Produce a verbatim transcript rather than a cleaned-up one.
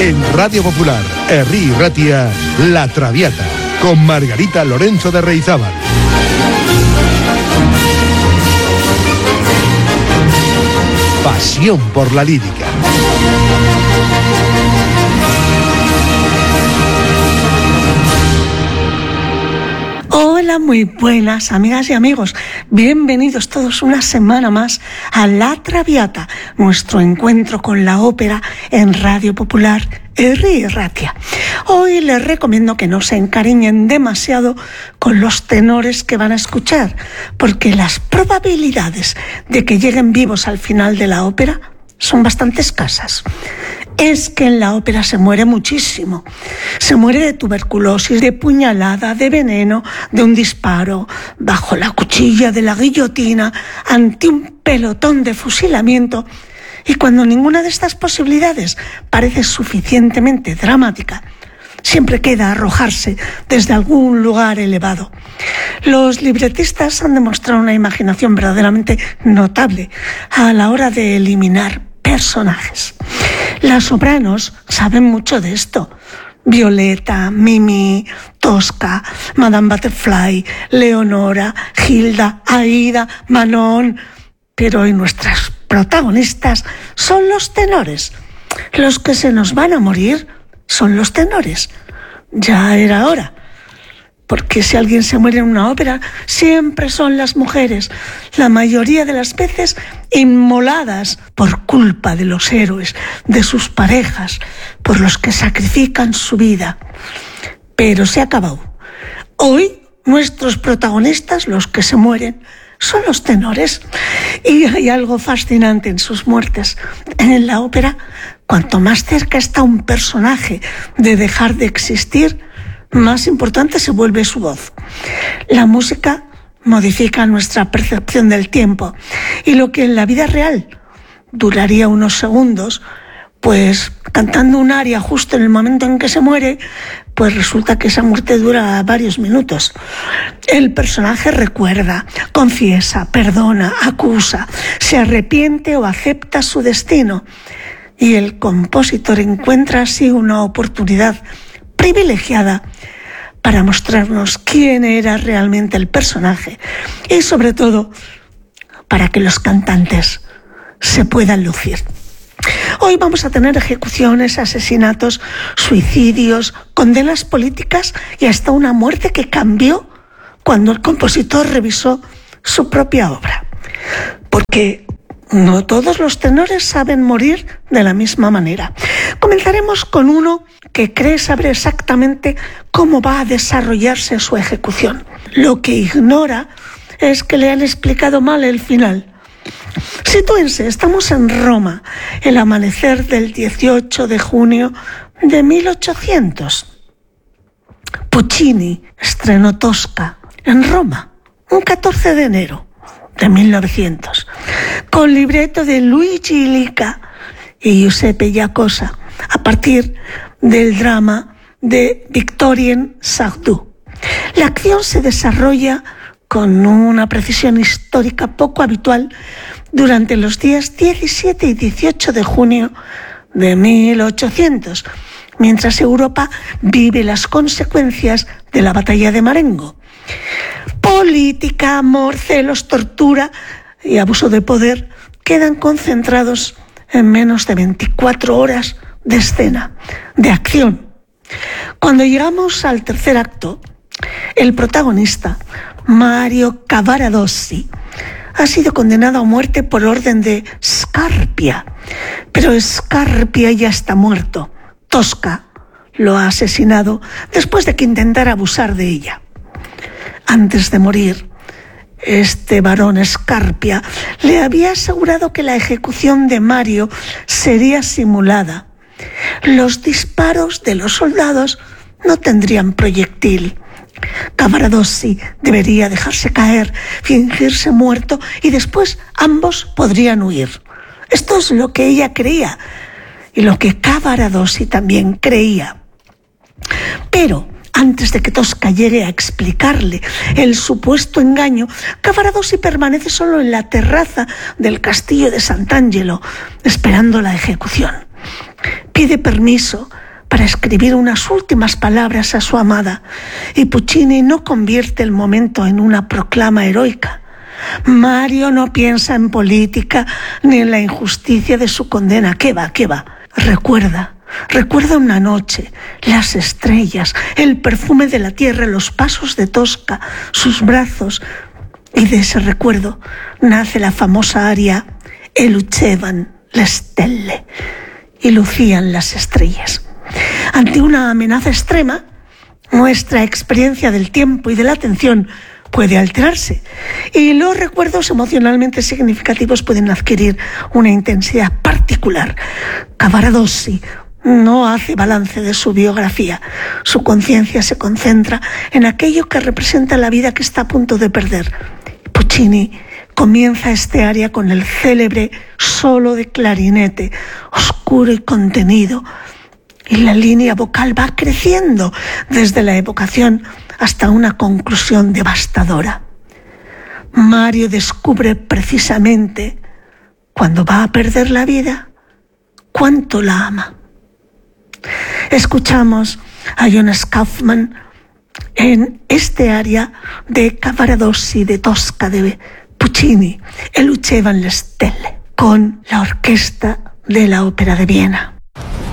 En Radio Popular, Herri Ratia, La Traviata, con Margarita Lorenzo de Reizábal. Pasión por la lírica. Hola, muy buenas amigas y amigos. Bienvenidos todos una semana más a La Traviata, nuestro encuentro con la ópera en Radio Popular Herri Ratia. Hoy les recomiendo que no se encariñen demasiado con los tenores que van a escuchar, porque las probabilidades de que lleguen vivos al final de la ópera son bastante escasas. Es que en la ópera se muere muchísimo. Se muere de tuberculosis, de puñalada, de veneno, de un disparo, bajo la cuchilla de la guillotina, ante un pelotón de fusilamiento. Y cuando ninguna de estas posibilidades parece suficientemente dramática, siempre queda arrojarse desde algún lugar elevado. Los libretistas han demostrado una imaginación verdaderamente notable a la hora de eliminar personajes. Las sopranos saben mucho de esto. Violeta, Mimi, Tosca, Madame Butterfly, Leonora, Gilda, Aida, Manon. Pero hoy nuestras protagonistas son los tenores. Los que se nos van a morir son los tenores. Ya era hora. Porque si alguien se muere en una ópera, siempre son las mujeres, la mayoría de las veces inmoladas por culpa de los héroes, de sus parejas, por los que sacrifican su vida. Pero se ha acabado. Hoy nuestros protagonistas, los que se mueren, son los tenores. Y hay algo fascinante en sus muertes. En la ópera, cuanto más cerca está un personaje de dejar de existir, más importante se vuelve su voz. La música modifica nuestra percepción del tiempo, y lo que en la vida real duraría unos segundos, pues cantando un aria justo en el momento en que se muere, pues resulta que esa muerte dura varios minutos. El personaje recuerda, confiesa, perdona, acusa, se arrepiente o acepta su destino, y el compositor encuentra así una oportunidad privilegiada para mostrarnos quién era realmente el personaje y sobre todo para que los cantantes se puedan lucir. Hoy vamos a tener ejecuciones, asesinatos, suicidios, condenas políticas y hasta una muerte que cambió cuando el compositor revisó su propia obra. Porque no todos los tenores saben morir de la misma manera. Comenzaremos con uno que cree saber exactamente cómo va a desarrollarse su ejecución. Lo que ignora es que le han explicado mal el final. Sitúense, estamos en Roma, el amanecer del dieciocho de junio de mil ochocientos. Puccini estrenó Tosca en Roma, un catorce de enero de mil novecientos, con libreto de Luigi Illica y Giuseppe Giacosa, a partir del drama de Victorien Sardou. La acción se desarrolla con una precisión histórica poco habitual durante los días diecisiete y dieciocho de junio de mil ochocientos, mientras Europa vive las consecuencias de la batalla de Marengo. Política, amor, celos, tortura y abuso de poder quedan concentrados en menos de veinticuatro horas de escena, de acción. Cuando llegamos al tercer acto, el protagonista, Mario Cavaradossi, ha sido condenado a muerte por orden de Scarpia, pero Scarpia ya está muerto. Tosca lo ha asesinado después de que intentara abusar de ella. Antes de morir, este varón Scarpia le había asegurado que la ejecución de Mario sería simulada. Los disparos de los soldados no tendrían proyectil. Cavaradossi debería dejarse caer, fingirse muerto y después ambos podrían huir. Esto es lo que ella creía y lo que Cavaradossi también creía. Pero antes de que Tosca llegue a explicarle el supuesto engaño, Cavaradossi permanece solo en la terraza del castillo de Sant'Angelo, esperando la ejecución. pide permiso para escribir unas últimas palabras a su amada, y Puccini no convierte el momento en una proclama heroica. Mario no piensa en política ni en la injusticia de su condena. ¿Qué va? ¿Qué va? Recuerda, recuerda una noche, las estrellas, el perfume de la tierra, los pasos de Tosca, sus brazos, y de ese recuerdo nace la famosa aria «E lucevan le stelle», y lucían las estrellas. Ante una amenaza extrema, nuestra experiencia del tiempo y de la atención puede alterarse, y los recuerdos emocionalmente significativos pueden adquirir una intensidad particular. Cavaradossi no hace balance de su biografía. Su conciencia se concentra en aquello que representa la vida que está a punto de perder. Puccini comienza este aria con el célebre solo de clarinete, oscuro y contenido, y la línea vocal va creciendo desde la evocación hasta una conclusión devastadora. Mario descubre precisamente, cuando va a perder la vida, cuánto la ama. Escuchamos a Jonas Kaufmann en este aria de Cavaradossi de Tosca de Puccini, «E lucevan le stelle», con la orquesta de la Ópera de Viena.